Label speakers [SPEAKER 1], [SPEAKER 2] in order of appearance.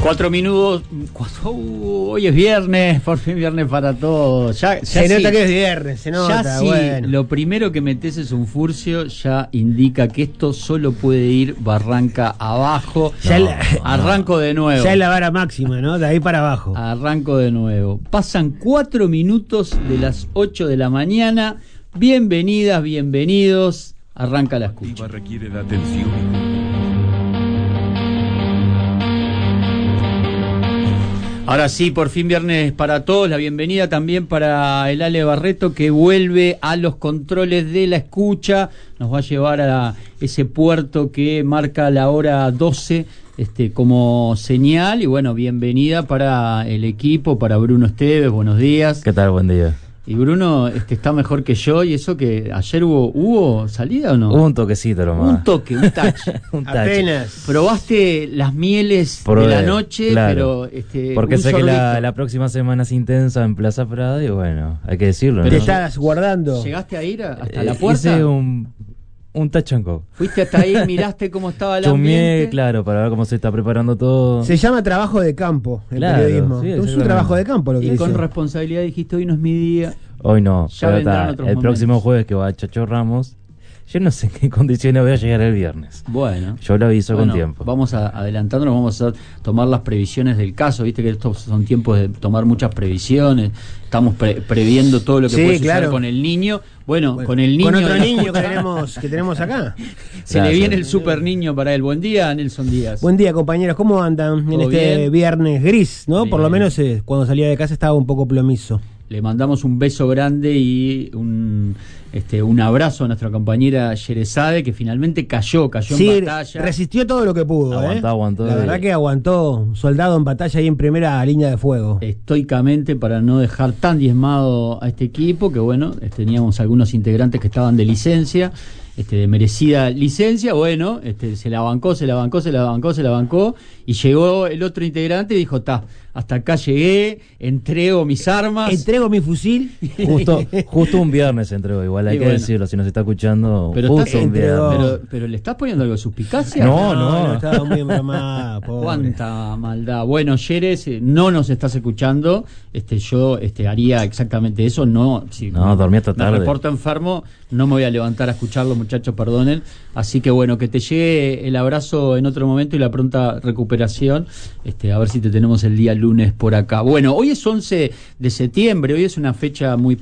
[SPEAKER 1] 4 minutos. Hoy es viernes, por fin viernes para todos. Ya
[SPEAKER 2] se nota que es viernes, se nota.
[SPEAKER 1] Ya bueno. Lo primero que metes es un furcio, ya indica que esto solo puede ir barranca abajo. Arranco de nuevo.
[SPEAKER 2] Ya es la vara máxima, ¿no? De ahí para abajo.
[SPEAKER 1] Arranco de nuevo. Pasan 4 minutos de las 8 de la mañana. Bienvenidas, bienvenidos. Arranca la escucha.
[SPEAKER 3] Requiere de atención.
[SPEAKER 1] Ahora sí, por fin viernes para todos. La bienvenida también para el Ale Barreto, que vuelve a los controles de la escucha. Nos va a llevar a ese puerto que marca la hora 12 como señal. Y bueno, bienvenida para el equipo, para Bruno Esteves. Buenos días.
[SPEAKER 4] ¿Qué tal? Buen día.
[SPEAKER 1] Y Bruno está mejor que yo, y eso que ayer hubo salida o no.
[SPEAKER 4] Hubo un toquecito nomás.
[SPEAKER 1] Un toque, un touch.
[SPEAKER 2] Apenas.
[SPEAKER 1] Probaste las mieles de la noche,
[SPEAKER 4] claro,
[SPEAKER 1] pero
[SPEAKER 4] porque sé que la próxima semana es intensa en Plaza Prada y bueno, hay que decirlo.
[SPEAKER 2] Pero
[SPEAKER 4] ¿no?
[SPEAKER 2] estás guardando.
[SPEAKER 1] ¿Llegaste a ir hasta la puerta?
[SPEAKER 4] Hice un touch and go.
[SPEAKER 1] Fuiste hasta ahí, miraste cómo estaba el
[SPEAKER 4] ambiente.
[SPEAKER 1] ambiente.
[SPEAKER 4] Claro, para ver cómo se está preparando todo.
[SPEAKER 2] Se llama trabajo de campo, el periodismo. Sí, es un trabajo de campo lo que
[SPEAKER 1] y
[SPEAKER 2] dice.
[SPEAKER 1] Con responsabilidad dijiste, hoy no es mi día.
[SPEAKER 4] Hoy no,
[SPEAKER 1] ya vendrán otros momentos.
[SPEAKER 4] Próximo jueves que va a Chacho Ramos. Yo no sé en qué condiciones voy a llegar el viernes.
[SPEAKER 1] Bueno.
[SPEAKER 4] Yo lo aviso con tiempo.
[SPEAKER 1] Vamos adelantándonos, vamos a tomar las previsiones del caso. Viste que estos son tiempos de tomar muchas previsiones. Estamos previendo todo lo que puede suceder con el niño. Bueno, con el niño.
[SPEAKER 2] Con otro niño que tenemos acá.
[SPEAKER 1] Se le viene el super niño para él. Buen día, Nelson Díaz.
[SPEAKER 2] Buen día, compañeros. ¿Cómo andan en este viernes gris, no? Bien. Por lo menos cuando salía de casa estaba un poco plomizo.
[SPEAKER 1] Le mandamos un beso grande y un abrazo a nuestra compañera Yerezade, que finalmente cayó en batalla.
[SPEAKER 2] Resistió todo lo que pudo.
[SPEAKER 4] Aguantó.
[SPEAKER 2] La verdad que aguantó, soldado en batalla ahí en primera línea de fuego.
[SPEAKER 1] Estoicamente, para no dejar tan diezmado a este equipo, que bueno, teníamos algunos integrantes que estaban de licencia, de merecida licencia. Bueno, se la bancó, y llegó el otro integrante y dijo, hasta acá llegué, entrego mis armas.
[SPEAKER 2] Entrego mi fusil.
[SPEAKER 4] Justo un viernes entregó, igual hay que decirlo, si nos está escuchando,
[SPEAKER 1] pero
[SPEAKER 4] justo un viernes.
[SPEAKER 1] Pero ¿le estás poniendo algo de suspicacia?
[SPEAKER 4] No.
[SPEAKER 2] Estaba muy embromada.
[SPEAKER 1] Cuánta maldad. Bueno, Yeres, no nos estás escuchando. Yo haría exactamente eso. Si
[SPEAKER 4] dormí hasta tarde.
[SPEAKER 1] Me reporto enfermo, no me voy a levantar a escucharlo, muchachos, perdonen. Así que bueno, que te llegue el abrazo en otro momento y la pronta recuperación. A ver si te tenemos el día lunes por acá. Bueno, hoy es 11 de septiembre, hoy es una fecha muy